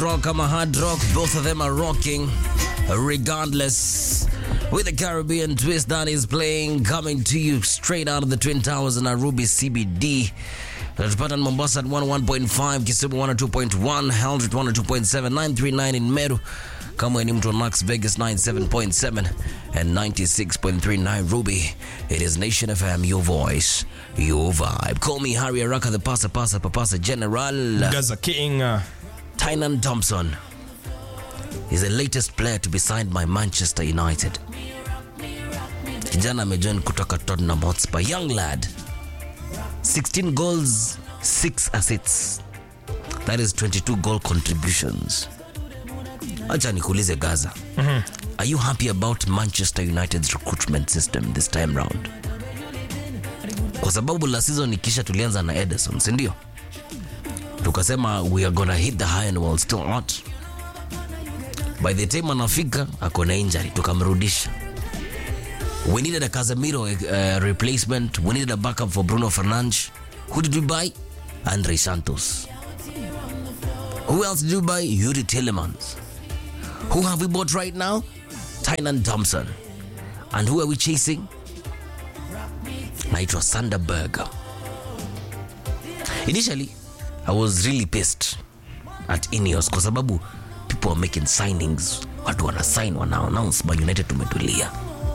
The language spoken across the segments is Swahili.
rock, I'm a hard rock. Both of them are rocking, regardless. With the Caribbean twist that is playing, coming to you straight out of the Twin Towers in Nairobi CBD. Tunapata Mombasa at 101.5, Kisumu 102.1, Eldoret 102.7, 939 in Meru. Kama ni mtu wa Max Vegas 97.7 and 96.3 Nairobi. It is Nation FM, your voice, your vibe. Call me Harry Araka, the Pasa General. Gaza King. Tynan Thompson is the latest player to be signed by Manchester United. Kijana amejoin kutoka Tottenham Hotspur. Young lad. 16 goals, 6 assists. That is 22 goal contributions. Acha nikuulize Gaza. Are you happy about Manchester United's recruitment system this time round? Kwa sababu la season ikisha tulianza na Ederson, si ndio? Tukasema we are gonna hit the high and we'll still not. By the time anafika akona injury, tukamrudisha. We needed a Casemiro replacement. We needed a backup for Bruno Fernandes. Who did we buy? Andre Santos. Who else did we buy? Yuri Tillemans. Who have we bought right now? Tynan Thompson. And who are we chasing? Naitwa Sander Berge. Initially, I was really pissed at Ineos kwa sababu people are making signings. Watu wana sign, wana announce, but United tumetulia.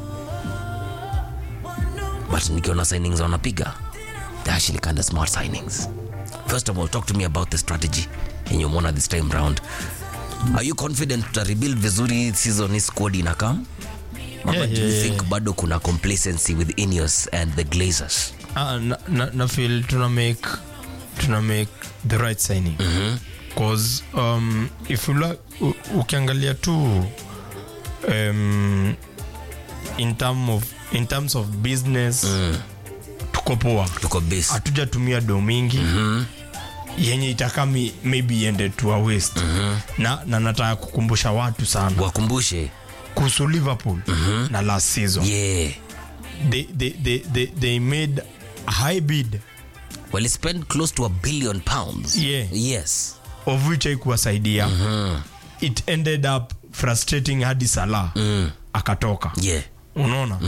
But nikiona signings wanapiga, they're actually kind of smart signings. First of all, talk to me about the strategy in your Mona this time round. Are you confident to rebuild vizuri season is squad inakam? Or do you think bado kuna complacency with Ineos and the Glazers? Na feel tuna make the right signing. Because if you look, ukiangalia tu in terms of business, tuko poa. Tuko base. Hatujatumia do mingi. Yenye itakami maybe iende to a waste. Na nataka kukumbusha watu sana. Wakumbushe kuhusu Liverpool na last season. Yeah. They made a high bid. Well, he spent close to £1 billion. Yeah. Yes. Of which haikuwasaidia. It ended up frustrating hadi Salah. Akatoka. Yeah. Unaona?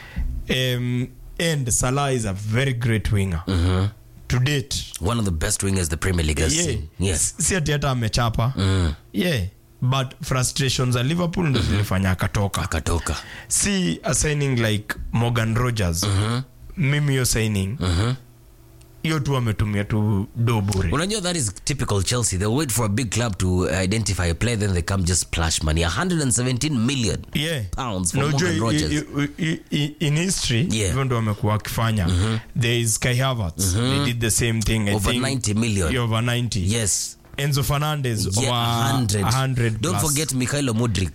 And Salah is a very great winger. To date. One of the best wingers the Premier League has seen. Yes. Si ati hata amechapa. Yeah. But frustrations at Liverpool ndo zilifanya akatoka. See a signing like Morgan Rogers. Mimi yo signing. Hiyo tu ametumia tu do bure. Unajua that is typical Chelsea. They wait for a big club to identify a player, then they come just splash money. 117 million pounds for Morgan Rogers. In history, even though wamekuwa wakifanya, there is Kai Havertz. They did the same thing. Over 90 million. Over 90. Yes. Enzo Fernandez over 100. Don't plus. Forget Mikhailo Mudryk.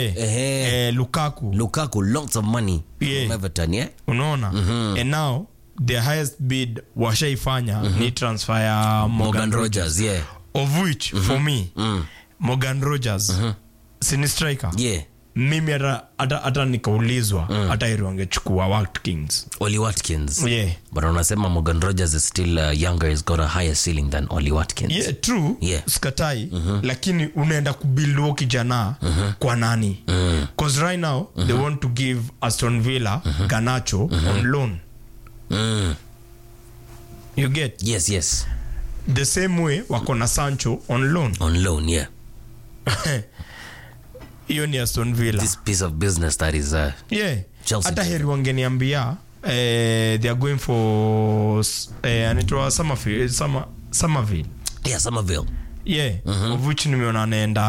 Lukaku, lots of money from Everton, Unaona? And now the highest bid washaifanya ni transfer ya Morgan Rogers. Of which for me Morgan Rogers sini striker. Mimi hata nikaulizwa hata heri wangechukua Watkins. Oli Watkins. But unasema Morgan Rogers is still younger, he's got a higher ceiling than Oli Watkins. True. Skatai. Lakini unaenda kubuild wo kijana kwa nani? Cause right now they want to give Aston Villa Garnacho on loan. You get? Yes. The same way wako na Sancho on loan. Hiyo ni Aston Villa. This piece of business that is Chelsea. Hata heri wangeniambia they are going for anaitwa Somerville. Somerville. Of which nimeona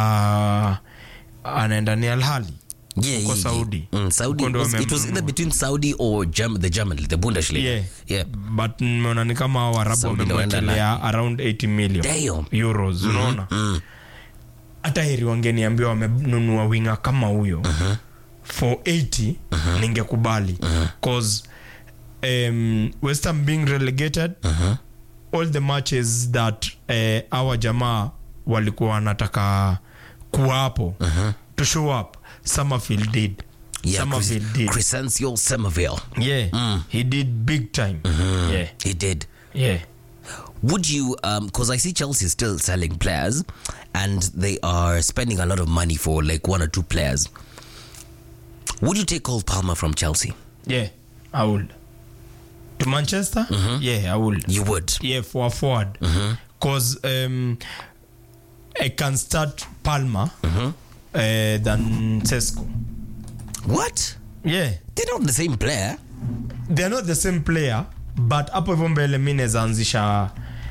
anaenda ni Al Ahly. Kwa Saudi. Saudi it was either between Saudi or the German, the Bundesliga. But nimeona ni kama Waarabu wamemwekelea around 80 million euros. Unaona? Hata heri wangeniambia wamenunua winger kama huyo for 80 ningekubali. Cause West Ham being relegated, all the matches that our jamaa walikuwa wanataka kuwa hapo to show up, Summerfield did. Crescencio Somerville. He did big time. He did. Yeah. Would you, because I see Chelsea still selling players, and they are spending a lot of money for like one or two players. Would you take Cole Palmer from Chelsea? Yeah, I would. To Manchester? Yeah, I would. You would? Yeah, for a forward. Because I can start Palmer than Sesko. What? Yeah. They're not the same player. They're not the same player, but hapo hivyo mbele mimi naanzisha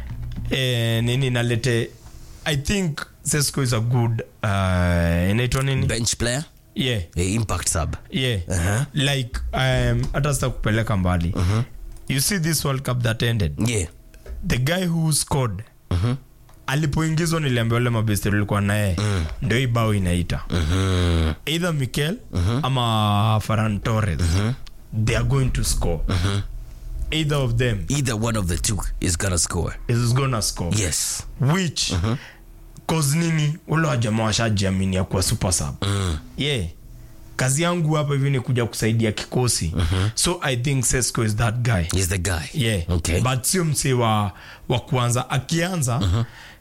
nini nalete. I think Sesko is a good inaitwa nini? Bench player? Yeah. Impact sub. Yeah. Like hata sita kupeleka mbali. You see this World Cup that ended? Yeah. The guy who scored alipoingizwa niliambia wale mabesti walikuwa naye ndio hii bao inaita. Either Mikel ama Ferran Torres. They are going to score. Either of them. Either one of the two is gonna score. Is gonna score. Yes. Which cause nini ule wajamaa washajiamini ya kuwa super sub. Yeah. Kazi yangu hapa hivi ni kuja kusaidia kikosi. So I think Sesko is that guy. He's the guy. Yeah. Okay. But sio mse wa kuanza. Akianza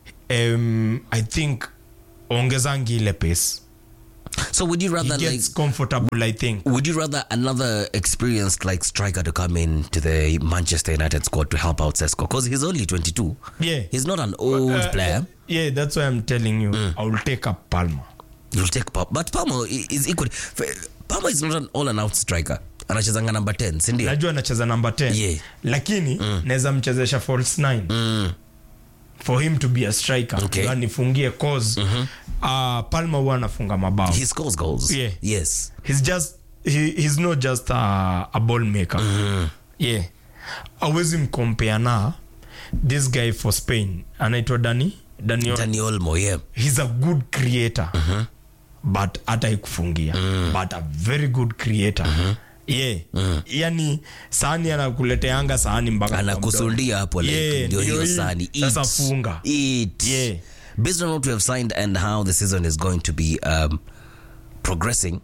I think ongezangi ile pace. So would you rather he gets comfortable, I think. Would you rather another experienced like striker to come in to the Manchester United squad to help out Sesko? Because he's only 22. Yeah. He's not an old player. Yeah, that's why I'm telling you. I will take up Palmer. You'll take Palmer. But Palmer is equal. Palmer is not an all-and-out striker. Anachezanga number 10, si ndio? Najua anacheza number 10. Yeah. Lakini naweza mchezesha false 9. For him to be a striker. Okay. Anifungie cause Palmer huwa anafunga mabao. He scores goals. Yeah. Yes. He's not just a ball maker. Yeah. Hawezi mcompare na this guy for Spain. Anaitwa Dani Olmo, yeah. He's a good creator. But hata ikufungia. But a very good creator. Yeah. Yani sahani anakuleteanga sahani mpaka anakusundia hapo like ndio hiyo sahani. Sasa funga. Eat. Yeah. Based on what we have signed and how the season is going to be progressing,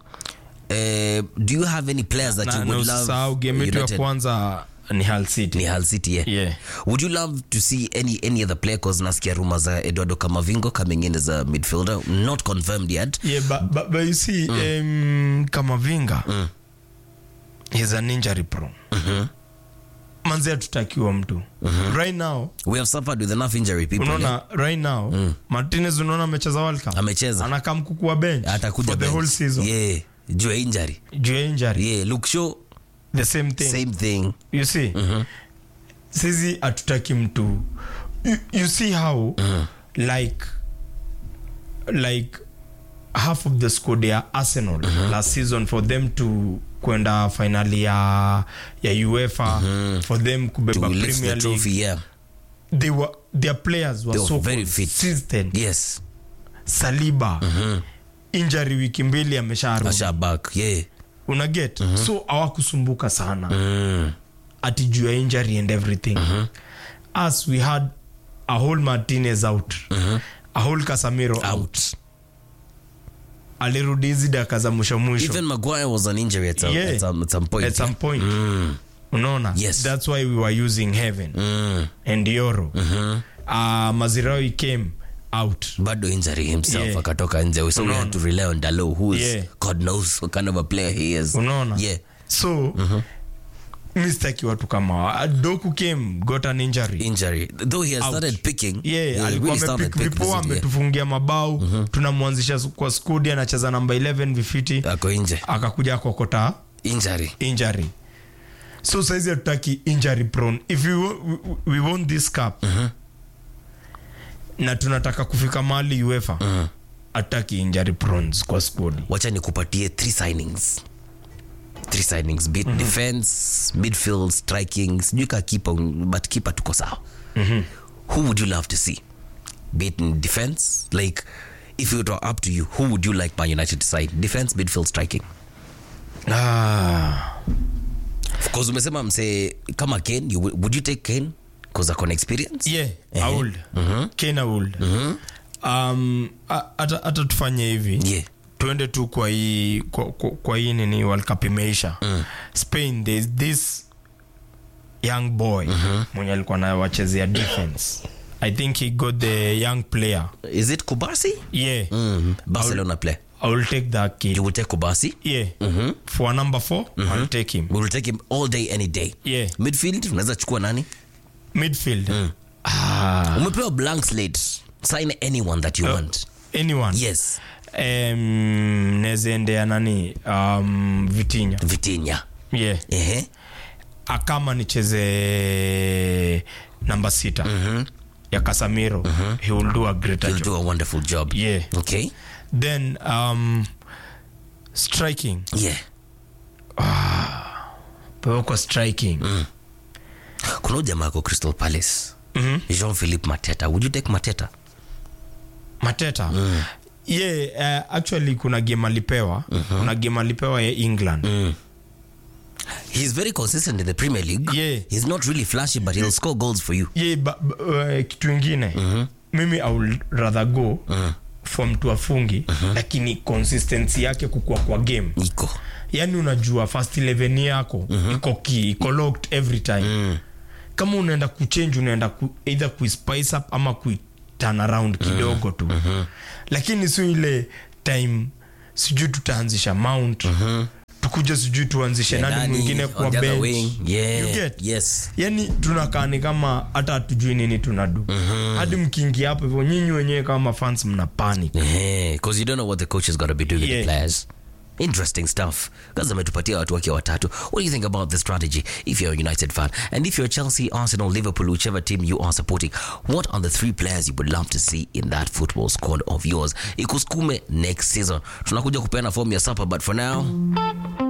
do you have any players that you would love? Sao game yetu ya kwanza ni Hull City. Yeah. Would you love to see any other player? Cause nasikia rumors za Eduardo Camavingo coming in as a midfielder, not confirmed yet. Yeah, but you see Camavinga he's an injury prone. Manzi hatutakiwa mtu. Right now we have suffered with enough injury people. Unaona right now Martinez unaona amecheza World Cup. Amecheza. Anakaa mkukua bench for the whole season. Yeah. Juu injury. Yeah, Luke Shaw the same thing. You see? Sisi hatutaki mtu. You see how like half of the squad ya Arsenal last season for them to kwenda finali ya UEFA for them kubeba Premier League. Trophy, yeah. Their players were so very consistent. Yes. Saliba injury wiki mbili amesharudi. Back, yeah. Una get? So hawakusumbuka sana. Ati juu ya injury and everything. As we had a whole Martinez out. A whole Casemiro out. Alirudi hizi dakika za mwisho. Even Maguire was an injury at some point. At some point. Unaona? Yes. That's why we were using Heaven and Euro. Maziraoui came out. Bado injury himself akatoka nje. So we had to rely on Dalot, who is God knows what kind of a player he is. Unaona? Yeah. So mistake watu kama Doku came, got an injury. Though he has started picking. Yeah, alikuwa amepick before ametufungia mabao. Tunamwanzisha kwa squad anacheza number 11 vifiti. Ako nje. Akakuja kokota injury. So saizi hatutaki injury prone. If we want this cup na tunataka kufika mahali UEFA hatutaki injury prone kwa squad. Wacha nikupatie 3 signings, be it defense, midfield, striking, sijui ka keeper, but keeper tuko sawa. Who would you love to see? Be it in defense, like if it were up to you, who would you like Man United to sign? Defense, midfield, striking. Because umesema mse kama Kane, would you take Kane? Because akona experience? Yeah, I would. Kane I would. Ata tufanye hivi. Yeah. Tuende tu kwa hii nini World Cup imeisha. Spain, there's this young boy mwenye alikuwa na wachezea defense. I think he got the young player. Is it Kubasi? Yeah. Barcelona player. I will take that kid. You will take Kubasi? Yeah. For number 4, I'll take him. We will take him all day, any day. Yeah. Midfield, unaweza chukua nani? Midfield. Umepewa blank slate. Sign anyone that you want. Anyone? Yes. Nezendea nani? Vitinha. Yeah. Akama nicheze number 6. Ya Casemiro. He will do a great job. He'll do a wonderful job. Yeah. Okay. Then striking. Yeah. Peko striking. Kuna jamaa kwa Crystal Palace. Jean-Philippe Mateta. Would you take Mateta? Mateta? Yeah, actually kuna game alipewa. Kuna game alipewa ya England. He's very consistent in the Premier League. Yeah. He's not really flashy, but he'll score goals for you. Yeah, kitu ingine. Mimi I would rather go for mtu afungi, lakini consistency yake kukua kwa game. Iko. Yani unajua first 11 yako, iko key, iko locked every time. Kama unaenda kuchange, unaenda either kuispice up ama turn around kidogo tu. Lakini sio ile time sijui tutaanzisha Mount. Tukuja sijui tuanzishe nani mwingine kwa bench. Yeah. You get? Yes. Yani tunakaa ni kama hata hatujui nini tunadu. Hadi mkiingia hapo hivyo nyinyi wenyewe kama fans mna panic. Because you don't know what the coach is going to be doing with the players. Interesting stuff. Gaza ametupatia watu wake watatu. What do you think about the strategy if you're a United fan? And if you're Chelsea, Arsenal, Liverpool, whichever team you are supporting, what are the 3 players you would love to see in that football squad of yours? Ikusukume next season. Tunakuja kupeana form ya supper, but for now...